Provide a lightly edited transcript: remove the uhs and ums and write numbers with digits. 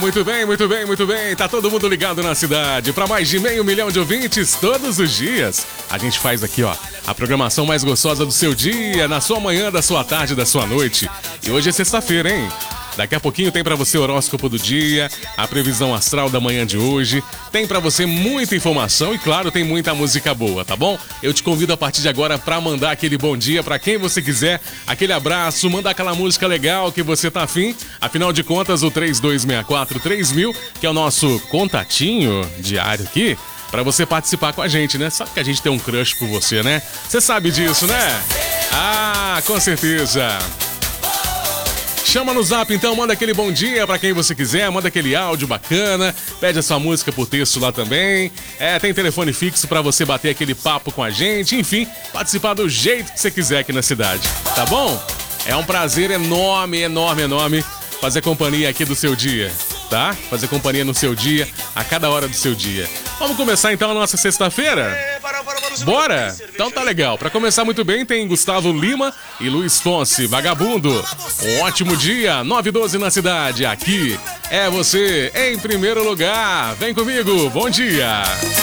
muito bem, muito bem, muito bem. Tá todo mundo ligado na cidade. Para mais de 500 mil de ouvintes todos os dias. A gente faz aqui, ó, a programação mais gostosa do seu dia, na sua manhã, da sua tarde, da sua noite. E hoje é sexta-feira, hein? Daqui a pouquinho tem pra você o horóscopo do dia, a previsão astral da manhã de hoje, tem pra você muita informação e, claro, tem muita música boa, tá bom? Eu te convido a partir de agora pra mandar aquele bom dia pra quem você quiser, aquele abraço, mandar aquela música legal que você tá afim. Afinal de contas, o 3264-3000, que é o nosso contatinho diário aqui, pra você participar com a gente, né? Sabe que a gente tem um crush por você, né? Você sabe disso, né? Ah, com certeza. Chama no zap então, manda aquele bom dia pra quem você quiser, manda aquele áudio bacana, pede a sua música por texto lá também. Tem telefone fixo pra você bater aquele papo com a gente, enfim, participar do jeito que você quiser aqui na cidade, tá bom? É um prazer enorme, enorme, enorme fazer companhia aqui do seu dia, tá? Fazer companhia no seu dia, a cada hora do seu dia. Vamos começar então a nossa sexta-feira? Bora? Então tá legal. Pra começar muito bem, tem Gustavo Lima e Luiz Fonsi, Vagabundo. Um ótimo dia, 9h12 na cidade. Aqui é você em primeiro lugar. Vem comigo, bom dia.